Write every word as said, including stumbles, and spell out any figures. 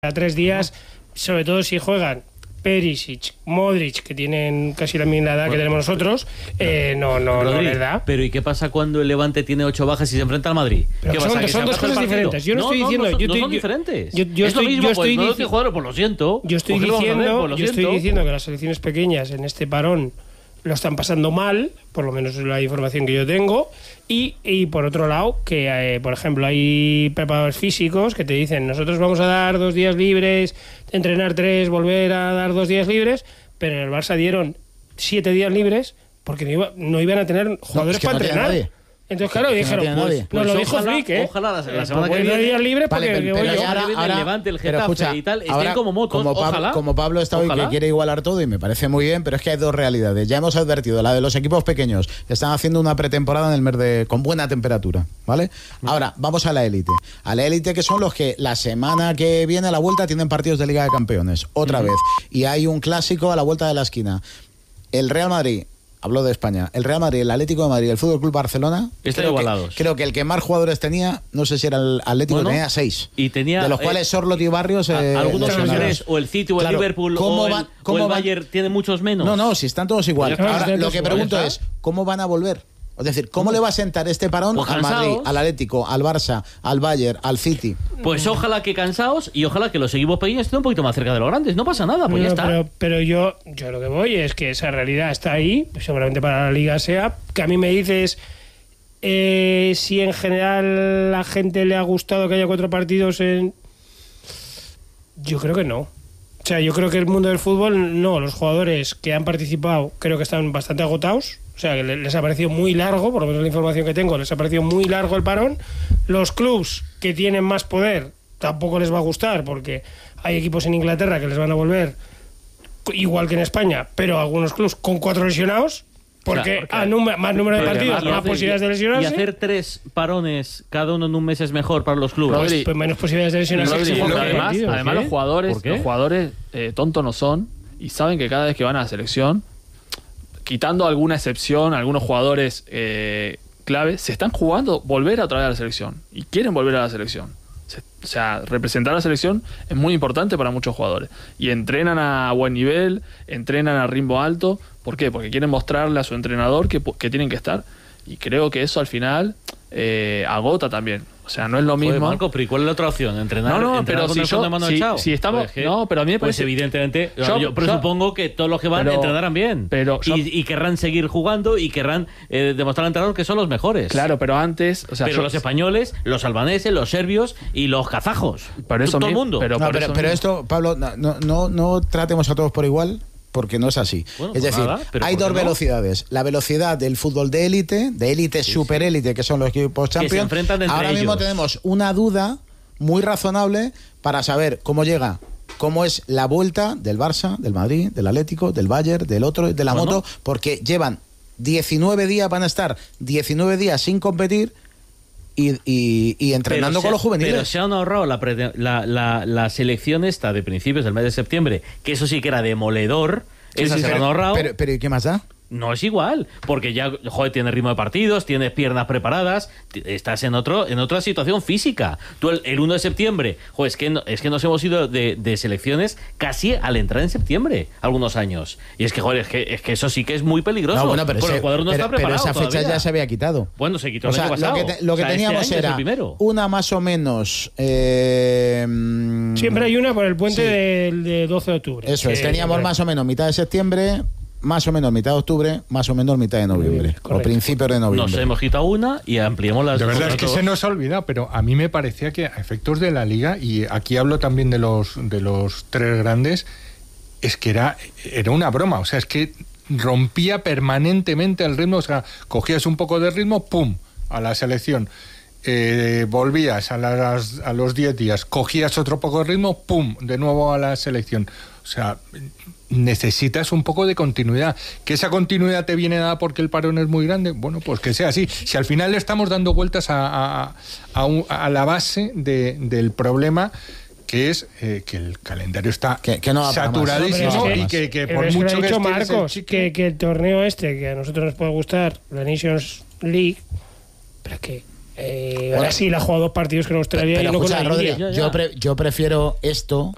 a tres días, sobre todo si juegan Perisic, Modric, que tienen casi la misma edad que tenemos nosotros, eh, no, no, Rodri, no les da. Pero ¿y qué pasa cuando el Levante tiene ocho bajas y se enfrenta al Madrid? Pero ¿Qué son, pasa? ¿Que son se dos aplaza el cosas partido? diferentes. Yo no, no estoy no, diciendo. No, yo no estoy, son yo, diferentes. Yo, yo es estoy, lo mismo, yo estoy pues no dici- jugador, pues lo siento. Yo estoy ¿Por qué lo vamos a diciendo, hacer? Pues lo yo estoy siento. diciendo que las selecciones pequeñas en este parón lo están pasando mal, por lo menos es la información que yo tengo, y, y por otro lado, que eh, por ejemplo hay preparadores físicos que te dicen, nosotros vamos a dar dos días libres, entrenar tres, volver a dar dos días libres, pero en el Barça dieron siete días libres porque no, iba, no iban a tener jugadores no, es que para no entrenar. Nadie. Entonces, claro, dijeron, no pues, pues nos lo ojalá, dijo Flick, ¿eh? Ojalá la, la eh, semana pues que viene días libres vale, porque pero, voy pero yo. ahora, ahora, el Levante, el Getafe escucha, y tal, ahora, estén como motos, como Pablo, ojalá. Como Pablo está hoy ojalá. que quiere igualar todo y me parece muy bien, pero es que hay dos realidades. Ya hemos advertido, la de los equipos pequeños están haciendo una pretemporada en el mes de con buena temperatura, ¿vale? Ahora, vamos a la élite. A la élite que son los que la semana que viene a la vuelta tienen partidos de Liga de Campeones, otra uh-huh. vez. Y hay un clásico a la vuelta de la esquina. El Real Madrid, hablo de España, el Real Madrid, el Atlético de Madrid, el Fútbol Club Barcelona, están creo igualados. Que, creo que el que más jugadores tenía, no sé si era el Atlético, bueno, tenía seis. Y tenía, de los cuales eh, Sorloth y Barrios eh, algunos son tres, o el City, o el claro, Liverpool, o el, va, o el Bayern tiene muchos menos. No, no, si están todos igual. Claro, Ahora, lo que igual, pregunto ¿está? es, ¿cómo van a volver? Es decir, ¿cómo, ¿cómo le va a sentar este parón pues al Madrid, al Atlético, al Barça, al Bayern, al City? Pues ojalá que cansados y ojalá que los equipos pequeños estén un poquito más cerca de los grandes. No pasa nada, pues no, ya está. Pero, pero yo, yo lo que voy es que esa realidad está ahí, seguramente para la Liga sea, que a mí me dices eh, si en general la gente le ha gustado que haya cuatro partidos en... Yo creo que no. O sea, yo creo que el mundo del fútbol, no, los jugadores que han participado creo que están bastante agotados. O sea, que les ha parecido muy largo, por lo menos la información que tengo, les ha parecido muy largo el parón. Los clubs que tienen más poder tampoco les va a gustar, porque hay equipos en Inglaterra que les van a volver igual que en España, pero algunos clubs con cuatro lesionados, porque, claro, porque a num- más número de partidos, más posibilidades de lesionarse. Y hacer tres parones cada uno en un mes es mejor para los clubes. Pues, pues menos posibilidades de lesionarse. Rodri, que además, partidos, además los jugadores, los jugadores eh, tontos no son y saben que cada vez que van a la selección, quitando alguna excepción, algunos jugadores eh, clave, se están jugando volver a otra vez a la selección y quieren volver a la selección. Se, o sea, representar a la selección es muy importante para muchos jugadores y entrenan a buen nivel, entrenan a ritmo alto. ¿Por qué? Porque quieren mostrarle a su entrenador que, que tienen que estar, y creo que eso al final eh, agota también. O sea, no es lo mismo. Joder, Marco, pero ¿y cuál es la otra opción? ¿Entrenar, no, no, entrenar pero con si el yo, fondo de mano si, echado? si estamos, pues que, no, pero a mí me parece, pues evidentemente, yo, yo presupongo yo, que todos los que van pero, entrenarán bien, pero yo, y, y querrán seguir jugando y querrán eh, demostrar al entrenador que son los mejores. Claro, pero antes, o sea, pero yo, los españoles, los albaneses, los serbios y los kazajos, por eso todo mismo, el mundo. Pero, no, por pero, eso pero esto, Pablo, no, no, no tratemos a todos por igual, porque no es así. Bueno, es pues decir, nada, hay dos no? velocidades. La velocidad del fútbol de élite, de élite, sí, super élite, que son los equipos Champions. Que se enfrentan entre Ahora ellos. mismo tenemos una duda muy razonable para saber cómo llega, cómo es la vuelta del Barça, del Madrid, del Atlético, del Bayern, del otro, de la bueno. moto, porque llevan diecinueve días, van a estar diecinueve días sin competir y, y, y entrenando se, con los juveniles. Pero se han ahorrado la, pre, la, la, la selección esta de principios del mes de septiembre, que eso sí que era demoledor, sí, esa sí, se pero, la han ahorrado. Pero, pero ¿y qué más da? No es igual, porque ya, joder, tienes ritmo de partidos, tienes piernas preparadas, estás en otro en otra situación física. Tú el, el uno de septiembre, joder, es que, no, es que nos hemos ido de, de selecciones casi al entrar en septiembre, algunos años. Y es que, joder, es que, es que eso sí que es muy peligroso. No, bueno, pero, ese, el jugador no pero, está preparado pero esa fecha todavía. ya se había quitado. Bueno, se quitó o el sea, año pasado. Lo que, te, lo que o sea, teníamos este era una más o menos... Eh, Siempre hay una por el puente sí. del de doce de octubre. Eso es, teníamos claro. más o menos mitad de septiembre... Más o menos mitad de octubre, más o menos mitad de noviembre, sí, o principios de noviembre. Nos hemos quitado una y ampliamos las... De verdad es que se nos ha olvidado, pero a mí me parecía que a efectos de la Liga, y aquí hablo también de los de los tres grandes, es que era, era una broma, o sea, es que rompía permanentemente el ritmo, o sea, cogías un poco de ritmo, ¡pum!, a la selección. Eh, volvías a, las, a los diez días, cogías otro poco de ritmo, ¡pum!, de nuevo a la selección. O sea, necesitas un poco de continuidad. ¿Que esa continuidad te viene dada porque el parón es muy grande? Bueno, pues que sea así. Si al final le estamos dando vueltas a, a, a, un, a la base de, del problema, que es eh, que el calendario está que, que no saturadísimo no, es que, y que, que por mucho que, que dicho Marcos, el que, que el torneo este, que a nosotros nos puede gustar, la Nations League, pero es que Eh, bueno, Brasil ha jugado dos partidos con Australia pero, pero y no escucha, con la Rodri, India. Yo, pre, yo prefiero esto